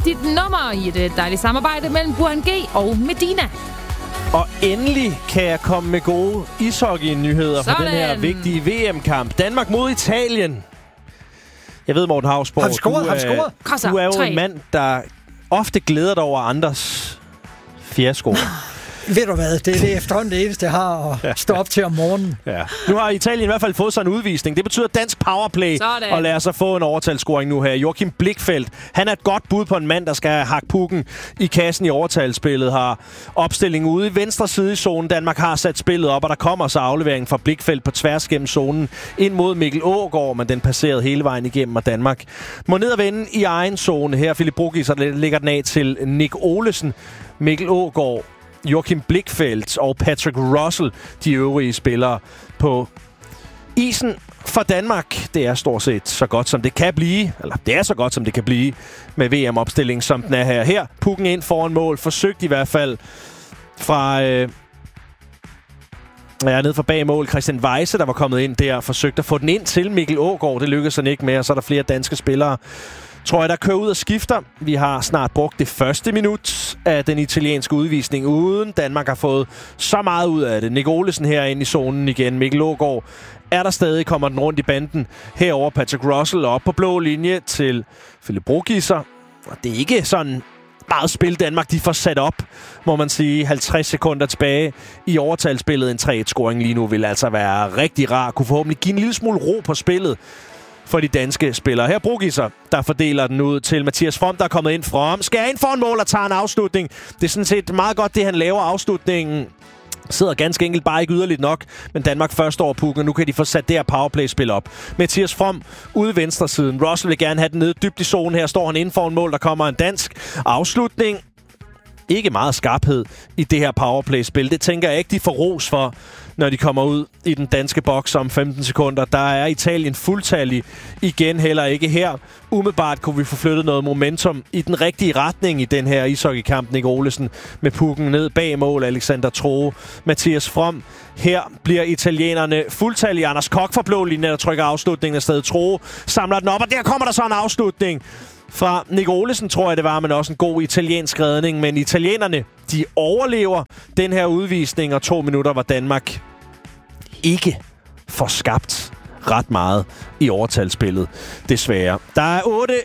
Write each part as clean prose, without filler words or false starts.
dit nummer i et dejligt samarbejde mellem Burhan G og Medina. Og endelig kan jeg komme med gode ishockey-nyheder for den her vigtige VM-kamp. Danmark mod Italien. Jeg ved, Morten Hausborg, du er jo en mand, der ofte glæder dig over andres fiaskoer. Ved du hvad, det er det efterhånden det eneste, jeg har at stå op til om morgenen. Ja. Nu har Italien i hvert fald fået sig en udvisning. Det betyder dansk powerplay, og lader sig få en overtalsscoring nu her. Joachim Blichfeldt, han er et godt bud på en mand, der skal hakke pukken i kassen i overtalsspillet. Har opstillingen ude i venstre side i zonen. Danmark har sat spillet op, og der kommer så afleveringen fra Blichfeldt på tværs gennem zonen ind mod Mikkel Aagaard, men den passerede hele vejen igennem, og Danmark må ned og vende i egen zone. Her Philip Brugis, så lægger den af til Nick Olesen, Mikkel Aagaard, Joachim Blichfeldt og Patrick Russell, de øvrige spillere på isen for Danmark. Det er stort set så godt, som det kan blive. Eller det er så godt, som det kan blive med VM-opstillingen, som den er her. Her, pukken ind foran mål. Forsøgt i hvert fald fra... ned for bag mål. Christian Weise, der var kommet ind der, forsøgte at få den ind til Mikkel Aagaard. Det lykkedes han ikke med, og så er der flere danske spillere, tror jeg, der kører ud og skifter. Vi har snart brugt det første minut af den italienske udvisning, uden Danmark har fået så meget ud af det. Nick Olesen herinde i zonen igen. Mikkel Aagaard er der stadig, kommer den rundt i banden. Herover Patrick Russell op på blå linje til Philip Brugis. Og det er ikke sådan meget spil Danmark, de får sat op, må man sige. 50 sekunder tilbage i overtalsspillet. En 3-1-scoring lige nu vil altså være rigtig rar. Kunne forhåbentlig give en lille smule ro på spillet for de danske spillere. Her Brugiser, der fordeler den ud til Mathias From, der er kommet ind fra. Skal ind for en mål og tager en afslutning. Det er sådan set meget godt, det han laver. Afslutningen sidder ganske enkelt bare ikke yderligt nok, men Danmark først over pukken, og nu kan de få sat det her powerplay-spil op. Mathias From ude i venstre siden. Russell vil gerne have den nede dybt i zonen. Her står han inden for en mål, der kommer en dansk afslutning. Ikke meget skarphed i det her powerplay-spil. Det tænker jeg ikke, de får ros for, når de kommer ud i den danske boks om 15 sekunder. Der er Italien fuldtallig igen, heller ikke her. Umiddelbart kunne vi få flyttet noget momentum i den rigtige retning i den her ishockeykamp. Nick Olesen med pukken ned bag mål. Alexander Troe, Mathias From. Her bliver italienerne fuldtallige. Anders Koch fra blå linje, der trykker afslutningen afsted. Troe samler den op, og der kommer der så en afslutning fra Nick Olesen, tror jeg det var, men også en god italiensk redning. Men italienerne, de overlever den her udvisning, og 2 minutter var Danmark ikke får skabt ret meget i overtalsspillet, desværre. Der er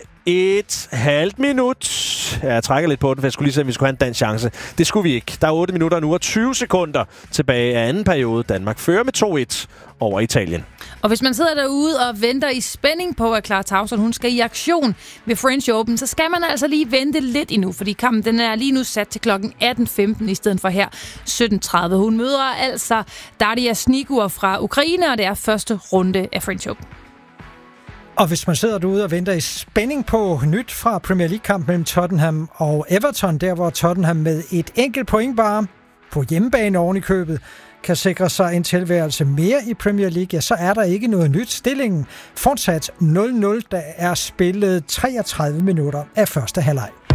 8,5 minut. Jeg trækker lidt på den, for jeg skulle lige se, om vi skulle have en dansk chance. Det skulle vi ikke. Der er 8 minutter nu og 20 sekunder tilbage af anden periode. Danmark fører med 2-1 over Italien. Og hvis man sidder derude og venter i spænding på, at Clara Tauson, hun skal i aktion ved French Open, så skal man altså lige vente lidt endnu, fordi kampen den er lige nu sat til klokken 18.15 i stedet for her 17.30. Hun møder altså Daria Snigur fra Ukraine, og det er første runde af French Open. Og hvis man sidder derude og venter i spænding på nyt fra Premier League-kamp mellem Tottenham og Everton, der hvor Tottenham med et enkelt point bare på hjemmebane oven i købet kan sikre sig en tilværelse mere i Premier League, ja, så er der ikke noget nyt. Stillingen fortsat 0-0, der er spillet 33 minutter af første halvleg.